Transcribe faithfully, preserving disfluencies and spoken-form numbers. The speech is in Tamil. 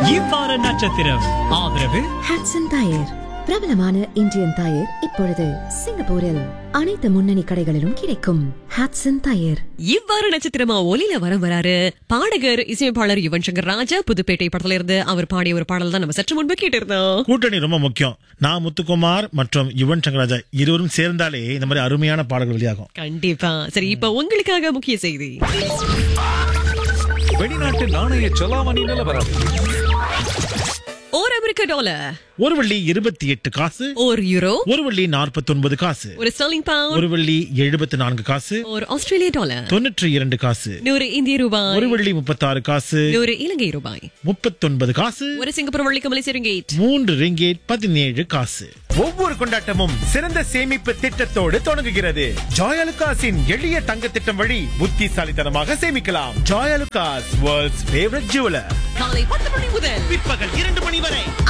இவ்வார நட்சத்திரம் ஆதரவு ஹட்சன் டயர், பிரபலமான இந்தியன் டயர் இப்பொழுது சிங்கப்பூரில் அனைத்து முன்னணி கடைகளிலும் கிடைக்கும். ஹட்சன் டயர். இவ்வாறு நட்சத்திரமா ஒலியில வர வராரு பாடகர் இசையமைப்பாளர் யுவன் சங்கர் ராஜா. புதுப்பேட்டை படத்துல இருந்து அவர் பாடிய ஒரு பாடல் தான் நம்ம சற்று முன்பு கேட்டிருந்தோம். கூட்டணி ரொம்ப முக்கியம். நான் முத்துக்குமார் மற்றும் யுவன் சங்கர் ராஜா இருவரும் சேர்ந்தாலே இந்த மாதிரி அருமையான பாடல்கள் வெளியாகும். கண்டிப்பா. சரி, இப்ப உங்களுக்காக முக்கிய செய்தி. வெளிநாட்டு நாணய செலாவணி நிலவரம். ஒரு அமெரிக்க டாலர் ஒரு வெள்ளி இருபத்தி எட்டு காசு, ஒரு யூரோ ஒரு வெள்ளி நாற்பத்தி ஒன்பது காசு, ஒரு ஸ்டெர்லிங் பவுண்ட் ஒரு வெள்ளி எழுபத்தி நான்கு காசு, ஒரு ஆஸ்திரேலிய டாலர் தொன்னூற்றி இரண்டு காசு, நூறு இந்திய ரூபாய், ஒரு வெள்ளி முப்பத்தி ஆறு காசு, நூறு இலங்கை ரூபாய், முப்பத்தி ஒன்பது காசு, ஒரு சிங்கப்பூர் வள்ளிக்கு மலேசிய ரிங்கேட், மூன்று ரிங்கேட் பதினேழு காசு. ஒவ்வொரு கொண்டாட்டமும் சிறந்த சேமிப்பு திட்டத்தோடு தொடங்குகிறது. ஜாயலுகாஸின் எளிய தங்க திட்டம் வழி புத்திசாலித்தனமாக சேமிக்கலாம். Joyalukkas, world's favourite jeweller. காலை பத்து மணி முதல் பிற்பகல் இரண்டு மணி வரை.